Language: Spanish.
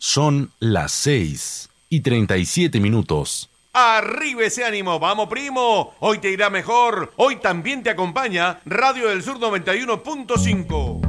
Son las 6:37. ¡Arriba ese ánimo! ¡Vamos, primo! Hoy te irá mejor. Hoy también te acompaña Radio del Sur 91.5.